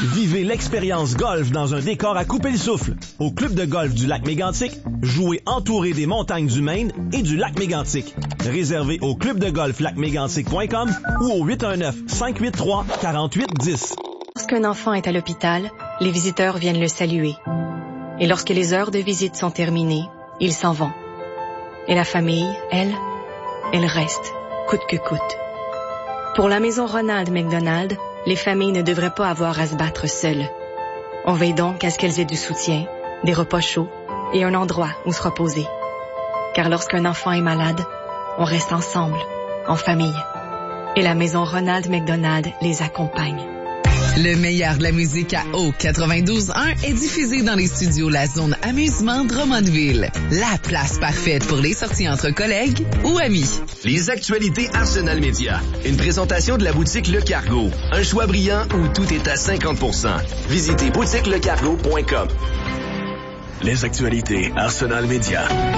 Vivez l'expérience golf dans un décor à couper le souffle. Au club de golf du lac Mégantic, jouez entouré des montagnes du Maine et du lac Mégantic. Réservé au clubdegolflacmégantic.com ou au 819-583-4810. Lorsqu'un enfant est à l'hôpital, les visiteurs viennent le saluer. Et lorsque les heures de visite sont terminées, ils s'en vont. Et la famille, elle reste, coûte que coûte. Pour la maison Ronald McDonald, les familles ne devraient pas avoir à se battre seules. On veille donc à ce qu'elles aient du soutien, des repas chauds et un endroit où se reposer. Car lorsqu'un enfant est malade, on reste ensemble, en famille. Et la maison Ronald McDonald les accompagne. Le meilleur de la musique à Eau 92.1 est diffusé dans les studios La Zone Amusement Drummondville. La place parfaite pour les sorties entre collègues ou amis. Les actualités Arsenal Média. Une présentation de la boutique Le Cargo. Un choix brillant où tout est à 50%. Visitez boutiquelecargo.com. Les actualités Arsenal Média.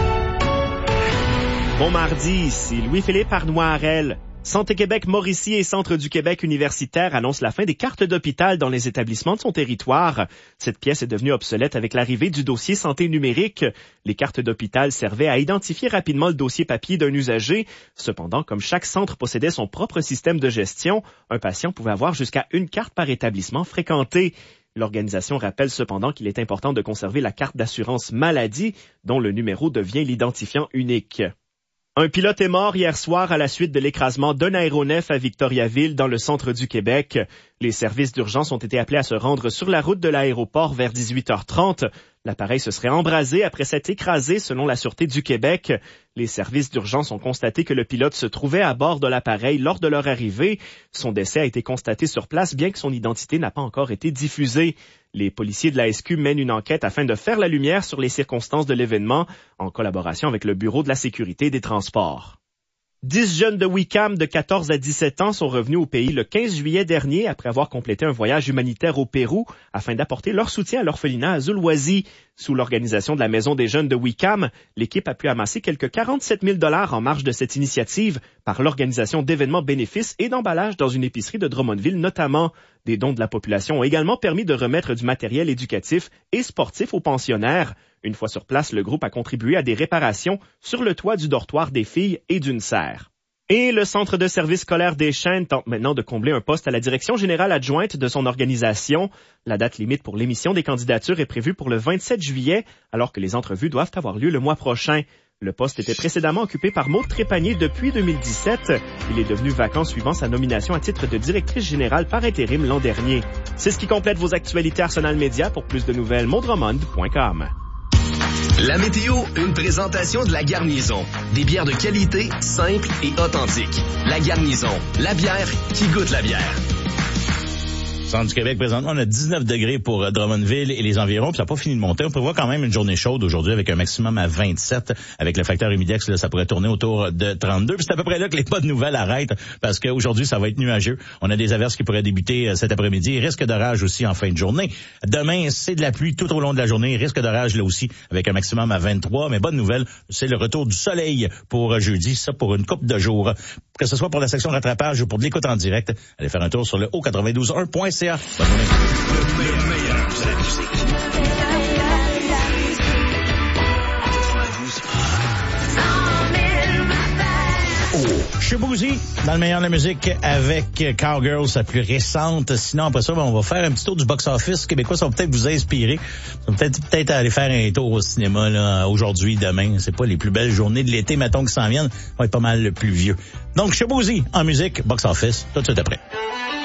Bon mardi, ici Louis-Philippe Arnoirel. Santé Québec Mauricie et Centre du Québec universitaire annoncent la fin des cartes d'hôpital dans les établissements de son territoire. Cette pièce est devenue obsolète avec l'arrivée du dossier santé numérique. Les cartes d'hôpital servaient à identifier rapidement le dossier papier d'un usager. Cependant, comme chaque centre possédait son propre système de gestion, un patient pouvait avoir jusqu'à une carte par établissement fréquenté. L'organisation rappelle cependant qu'il est important de conserver la carte d'assurance maladie, dont le numéro devient l'identifiant unique. Un pilote est mort hier soir à la suite de l'écrasement d'un aéronef à Victoriaville, dans le centre du Québec. Les services d'urgence ont été appelés à se rendre sur la route de l'aéroport vers 18h30. L'appareil se serait embrasé après s'être écrasé, selon la Sûreté du Québec. Les services d'urgence ont constaté que le pilote se trouvait à bord de l'appareil lors de leur arrivée. Son décès a été constaté sur place, bien que son identité n'a pas encore été diffusée. Les policiers de la SQ mènent une enquête afin de faire la lumière sur les circonstances de l'événement, en collaboration avec le Bureau de la sécurité des transports. 10 jeunes de Wickham de 14 à 17 ans sont revenus au pays le 15 juillet dernier après avoir complété un voyage humanitaire au Pérou afin d'apporter leur soutien à l'orphelinat Azulwazi. Sous l'organisation de la Maison des jeunes de Wickham, l'équipe a pu amasser quelques 47 000 $ en marge de cette initiative par l'organisation d'événements bénéfices et d'emballage dans une épicerie de Drummondville notamment. Des dons de la population ont également permis de remettre du matériel éducatif et sportif aux pensionnaires. Une fois sur place, le groupe a contribué à des réparations sur le toit du dortoir des filles et d'une serre. Et le Centre de services scolaires des Chênes tente maintenant de combler un poste à la direction générale adjointe de son organisation. La date limite pour l'émission des candidatures est prévue pour le 27 juillet, alors que les entrevues doivent avoir lieu le mois prochain. Le poste était précédemment occupé par Maude Trépanier depuis 2017. Il est devenu vacant suivant sa nomination à titre de directrice générale par intérim l'an dernier. C'est ce qui complète vos actualités Arsenal Média. Pour plus de nouvelles, maudremond.com. La météo, une présentation de La Garnison. Des bières de qualité, simples et authentiques. La Garnison, la bière qui goûte la bière. Centre du Québec, présentement, on a 19 degrés pour Drummondville et les environs, puis ça n'a pas fini de monter. On prévoit quand même une journée chaude aujourd'hui avec un maximum à 27. Avec le facteur humidex, là, ça pourrait tourner autour de 32. Puis c'est à peu près là que les bonnes nouvelles arrêtent, parce qu'aujourd'hui, ça va être nuageux. On a des averses qui pourraient débuter cet après-midi. Risque d'orage aussi en fin de journée. Demain, c'est de la pluie tout au long de la journée. Risque d'orage là aussi, avec un maximum à 23. Mais bonne nouvelle, c'est le retour du soleil pour jeudi. Ça pour une couple de jours. Que ce soit pour la section rattrapage ou pour de l'écoute en direct, allez faire un tour sur le haut921.ca. Bonne journée. Le meilleur de la musique. Chez Boozy, dans le meilleur de la musique, avec Cowgirl, sa plus récente. Sinon, après ça, on va faire un petit tour du box-office québécois. Ça va peut-être vous inspirer. Ça va peut-être aller faire un tour au cinéma là, aujourd'hui, demain. C'est pas les plus belles journées de l'été, mettons, qui s'en viennent. Ça va être pas mal le plus vieux. Donc, chez Boozy, en musique, box-office, tout de suite après.